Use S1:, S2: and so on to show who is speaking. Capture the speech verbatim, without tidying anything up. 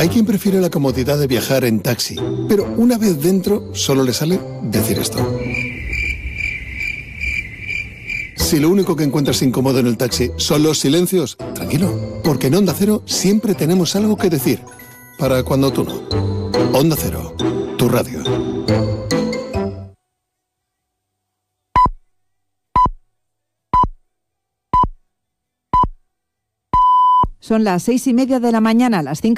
S1: Hay quien prefiere la comodidad de viajar en taxi, pero una vez dentro solo le sale decir esto. Si lo único que encuentras incómodo en el taxi son los silencios, tranquilo, porque en Onda Cero siempre tenemos algo que decir. Para cuando tú no. Onda Cero, tu radio.
S2: Son las seis y media de la mañana, las cinco